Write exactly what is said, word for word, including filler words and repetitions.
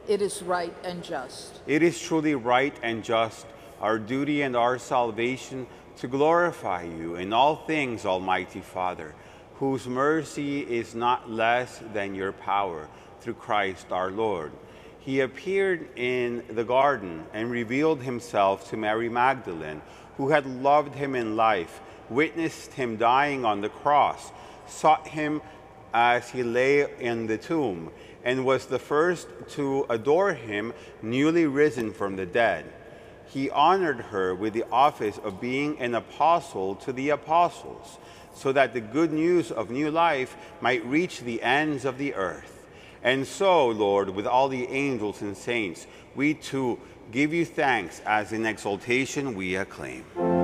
It is right and just. It is truly right and just, our duty and our salvation, to glorify you in all things, Almighty Father, whose mercy is not less than your power, through Christ our Lord. He appeared in the garden and revealed himself to Mary Magdalene, who had loved him in life, witnessed him dying on the cross, sought him as he lay in the tomb, and was the first to adore him, newly risen from the dead. He honored her with the office of being an apostle to the apostles, so that the good news of new life might reach the ends of the earth. And so, Lord, with all the angels and saints, we too give you thanks as in exaltation we acclaim.